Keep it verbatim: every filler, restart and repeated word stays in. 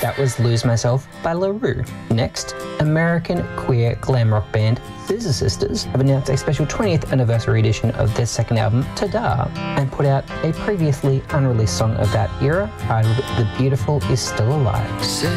That was Lose Myself by La Rue. Next, American queer glam rock band Scissor Sisters have announced a special twentieth anniversary edition of their second album, Ta-Da, and put out a previously unreleased song of that era titled The Beautiful Is Still Alive.